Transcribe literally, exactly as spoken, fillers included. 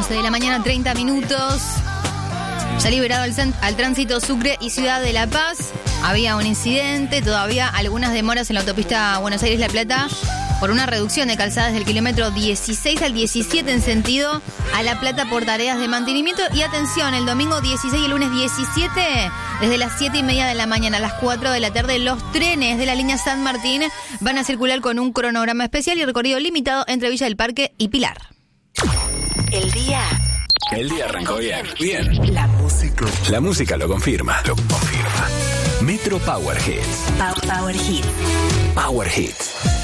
once de la mañana, treinta minutos. Ya liberado al, al tránsito Sucre y Ciudad de La Paz. Había un incidente, todavía algunas demoras en la autopista Buenos Aires-La Plata por una reducción de calzadas del kilómetro dieciséis al diecisiete en sentido a La Plata por tareas de mantenimiento. Y atención, el domingo dieciséis y el lunes diecisiete, desde las siete y media de la mañana a las cuatro de la tarde, los trenes de la línea San Martín van a circular con un cronograma especial y recorrido limitado entre Villa del Parque y Pilar. El día... El día arrancó bien. Bien. La música. La música lo confirma. Lo confirma. Metro Power Hits. Power Hits. Power Hits.